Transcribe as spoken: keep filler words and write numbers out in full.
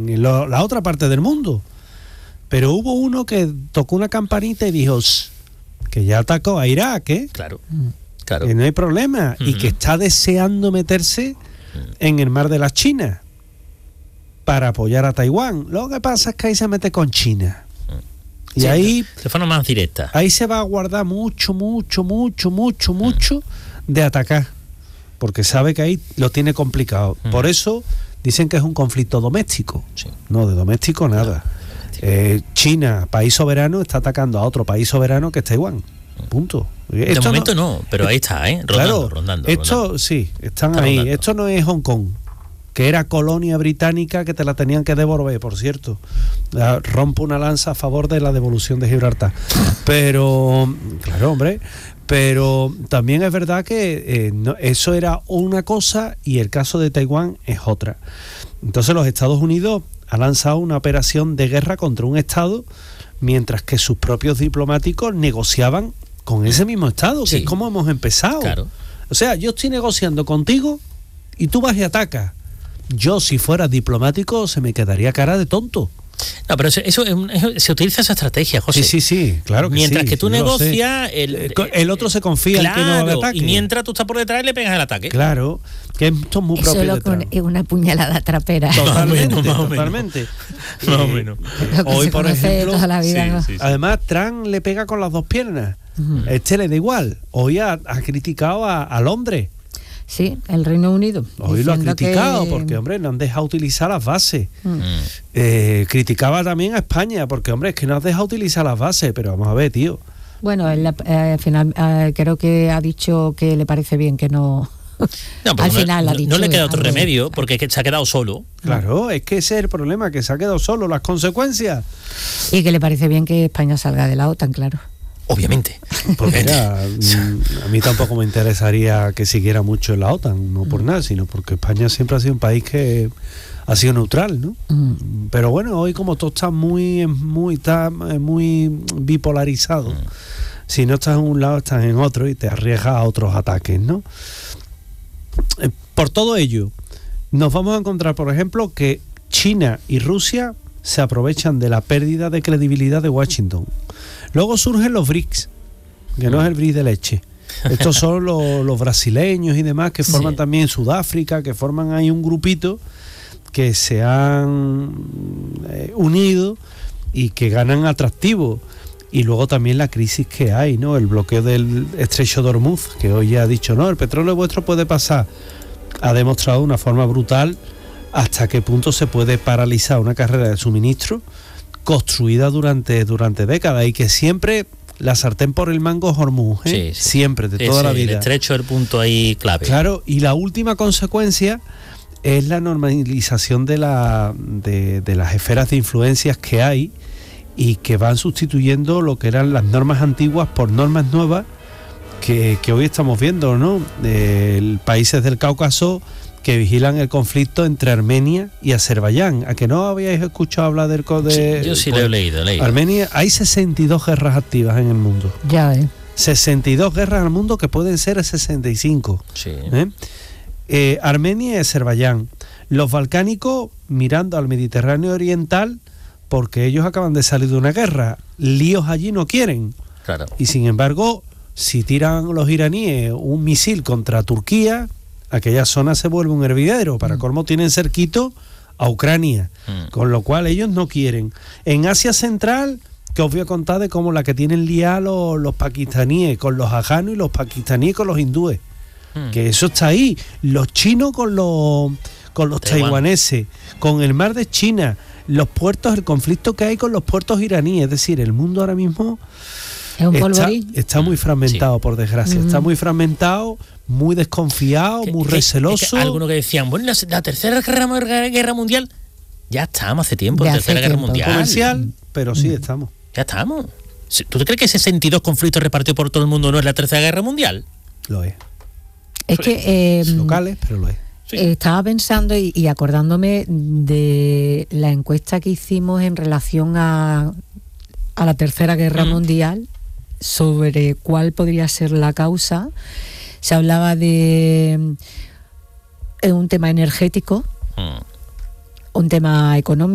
en lo, la otra parte del mundo. Pero hubo uno que tocó una campanita y dijo que ya atacó a Irak, ¿eh? Claro, claro. Que no hay problema. Uh-huh. Y que está deseando meterse uh-huh. en el mar de las Chinas para apoyar a Taiwán. Lo que pasa es que ahí se mete con China. Y sí, ahí de forma más directa. Ahí se va a guardar mucho, mucho, mucho, mucho, mucho uh-huh. de atacar. Porque sabe que ahí lo tiene complicado. Uh-huh. Por eso dicen que es un conflicto doméstico. Sí. No, de doméstico nada. No. Eh, China, país soberano, está atacando a otro país soberano que es Taiwán. Punto. De esto momento no, no, pero ahí está, ¿eh? Rondando, claro, rondando. Esto rondando. sí, están está ahí. Rondando. Esto no es Hong Kong, que era colonia británica que te la tenían que devolver, por cierto. La, rompo una lanza a favor de la devolución de Gibraltar. Pero, claro, hombre, pero también es verdad que eh, no, eso era una cosa y el caso de Taiwán es otra. Entonces los Estados Unidos ha lanzado una operación de guerra contra un Estado, mientras que sus propios diplomáticos negociaban con ese mismo Estado, que sí. es como hemos empezado. Claro. O sea, yo estoy negociando contigo y tú vas y atacas. Yo, si fuera diplomático, se me quedaría cara de tonto. No, pero eso, eso, eso se utiliza esa estrategia, José. Sí, sí, sí, claro que mientras sí. que tú sí, negocias, el, el otro se confía claro, en que no va a haber ataque. Y mientras tú estás por detrás le pegas el ataque. Claro, que esto es muy eso propio de Trump. Es una puñalada trapera. Totalmente, más o menos, totalmente. Más o menos. Eh, hoy, por ejemplo, toda la vida, sí, ¿no? sí, sí. Además, Trump le pega con las dos piernas. Uh-huh. Este le da igual. Hoy ha, ha criticado a, a Londres. Sí, el Reino Unido. Hoy lo ha criticado que... porque, hombre, no han dejado utilizar las bases. Mm. Eh, criticaba también a España porque, hombre, es que no has dejado utilizar las bases, pero vamos a ver, tío. Bueno, él, eh, al final eh, creo que ha dicho que le parece bien que no... No, al no, final no, ha dicho, no le queda otro algo, remedio porque es que se ha quedado solo. Claro, es que ese es el problema, que se ha quedado solo, las consecuencias. Y que le parece bien que España salga de la OTAN, claro. Obviamente. Porque mira, a mí tampoco me interesaría que siguiera mucho en la OTAN, no por nada, sino porque España siempre ha sido un país que ha sido neutral, ¿no? Mm. Pero bueno, hoy como todo está muy, muy, está muy bipolarizado, mm. si no estás en un lado, estás en otro y te arriesgas a otros ataques, ¿no? Por todo ello, nos vamos a encontrar, por ejemplo, que China y Rusia se aprovechan de la pérdida de credibilidad de Washington. Luego surgen los B R I C S, que no es el B R I C S de leche. Estos son los, los brasileños y demás que forman sí. también Sudáfrica, que forman ahí un grupito que se han eh, unido y que ganan atractivo. Y luego también la crisis que hay, ¿no? El bloqueo del estrecho de Hormuz, que hoy ya ha dicho, no, el petróleo vuestro puede pasar. Ha demostrado de una forma brutal hasta qué punto se puede paralizar una carrera de suministro construida durante, durante décadas y que siempre la sartén por el mango es Hormuz, ¿eh? Sí, sí. Siempre, de sí, toda sí, la vida. El estrecho es el punto ahí clave. Claro, y la última consecuencia es la normalización de, la, de, de las esferas de influencias que hay y que van sustituyendo lo que eran las normas antiguas por normas nuevas que, que hoy estamos viendo, ¿no? De países del Cáucaso que vigilan el conflicto entre Armenia y Azerbaiyán. ¿A que no habíais escuchado hablar del de, sí, yo sí pues, lo he leído, leído. Armenia, hay sesenta y dos guerras activas en el mundo. Ya, ¿eh? sesenta y dos guerras al mundo que pueden ser sesenta y cinco. Sí. ¿Eh? Eh, Armenia y Azerbaiyán. Los balcánicos mirando al Mediterráneo oriental porque ellos acaban de salir de una guerra. Líos allí no quieren. Claro. Y sin embargo, si tiran los iraníes un misil contra Turquía, aquella zona se vuelve un hervidero. Para mm. colmo tienen cerquito a Ucrania, mm. con lo cual ellos no quieren. En Asia Central, que os voy a contar de cómo la que tienen liados los, los pakistaníes con los afganos y los pakistaníes con los hindúes. Mm. Que eso está ahí. Los chinos con los, con los taiwaneses, con el mar de China, los puertos, el conflicto que hay con los puertos iraníes. Es decir, el mundo ahora mismo ¿Es un está, está muy fragmentado, sí. por desgracia. Mm. Está muy fragmentado, muy desconfiado, que, muy que, receloso. Es que algunos que decían, bueno, la, la tercera guerra, guerra mundial, ya estamos hace tiempo, la tercera guerra mundial. Comercial, pero sí estamos. Ya estamos. ¿Tú te crees que sesenta y dos conflictos repartidos por todo el mundo no es la tercera guerra mundial? Lo es. Es que... Eh, locales, pero lo es. Sí. Estaba pensando y, y acordándome de la encuesta que hicimos en relación a, a la Tercera Guerra mm. Mundial sobre cuál podría ser la causa. Se hablaba de, de un tema energético, mm. un tema económico.